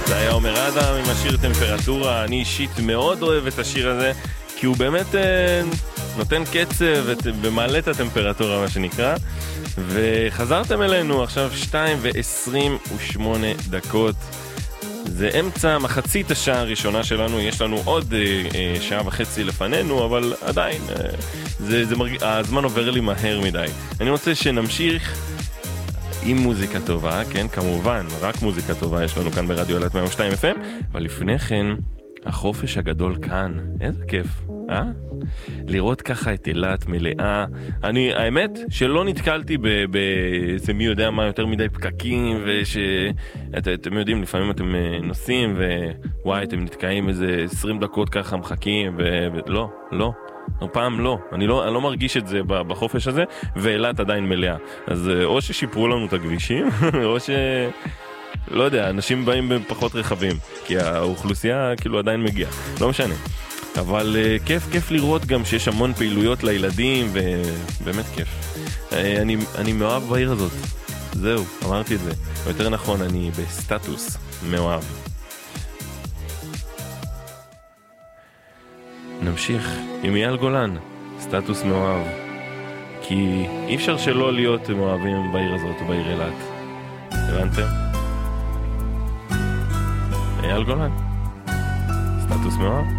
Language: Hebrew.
זה היה עומר אדם עם השיר טמפרטורה. אני אישית מאוד אוהב את השיר הזה, כי הוא באמת נותן קצב ומעלה את הטמפרטורה, מה שנקרא. וחזרתם אלינו עכשיו 2:28. זה אמצע מחצית השעה הראשונה שלנו, יש לנו עוד שעה וחצי לפנינו, אבל עדיין הזמן עובר לי מהר מדי. אני רוצה שנמשיך עם מוזיקה טובה, כן, כמובן, רק מוזיקה טובה יש לנו כאן ברדיו אילת 102 FM, אבל לפני כן, החופש הגדול כאן, איזה כיף, לראות ככה את אילת מלאה. האמת שלא נתקלתי באיזה מי יודע מה יותר מדי פקקים, אתם יודעים, לפעמים אתם נוסעים ווואי, אתם נתקעים איזה 20 דקות ככה מחכים, לא, פעם לא. אני לא מרגיש את זה בחופש הזה, ואילת עדיין מלאה. אז או ששיפרו לנו את הכבישים, או לא יודע, אנשים באים בפחות רכבים, כי האוכלוסייה כאילו עדיין מגיעה. לא משנה. אבל כיף לראות גם שיש המון פעילויות לילדים, ובאמת כיף. אני מאוהב בעיר הזאת. זהו, אמרתי את זה. או יותר נכון, אני בסטטוס מאוהב. נמשיך עם אייל גולן, סטטוס מאוהב. כי אי אפשר שלא להיות מאוהבים בעיר הזאת, בעיר אילת. הבנתם? אייל גולן, סטטוס מאוהב.